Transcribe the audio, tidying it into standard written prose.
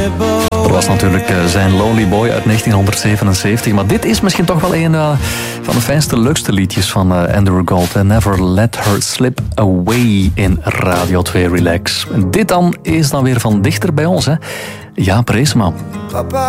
Dat was natuurlijk zijn Lonely Boy uit 1977. Maar dit is misschien toch wel een van de fijnste, leukste liedjes van Andrew Gold. Never Let Her Slip Away in Radio 2 Relax. En dit dan is dan weer van dichter bij ons, hè? Jaap Reesema.